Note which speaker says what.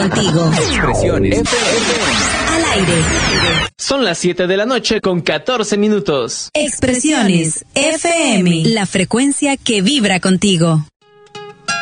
Speaker 1: contigo.
Speaker 2: Expresiones FM.
Speaker 1: Al aire.
Speaker 3: Son las 7 de la noche con 14 minutos.
Speaker 1: Expresiones FM. La frecuencia que vibra contigo.